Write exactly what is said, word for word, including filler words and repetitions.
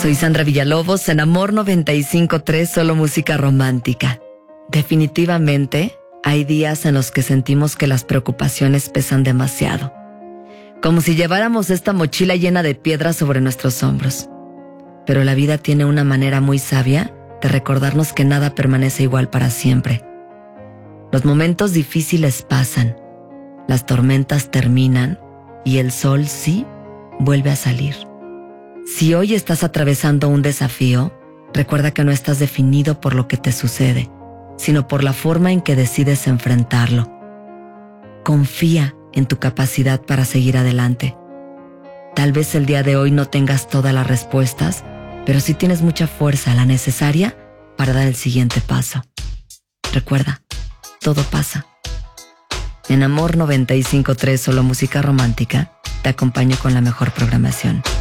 Soy Sandra Villalobos en Amor noventa y cinco punto tres, solo música romántica. Definitivamente, hay días en los que sentimos que las preocupaciones pesan demasiado. Como si lleváramos esta mochila llena de piedras sobre nuestros hombros. Pero la vida tiene una manera muy sabia de recordarnos que nada permanece igual para siempre. Los momentos difíciles pasan, las tormentas terminan y el sol sí vuelve a salir. Si hoy estás atravesando un desafío, recuerda que no estás definido por lo que te sucede, sino por la forma en que decides enfrentarlo. Confía en tu capacidad para seguir adelante. Tal vez el día de hoy no tengas todas las respuestas, pero sí tienes mucha fuerza, la necesaria para dar el siguiente paso. Recuerda, todo pasa. En Amor noventa y cinco punto tres, solo música romántica, te acompaño con la mejor programación.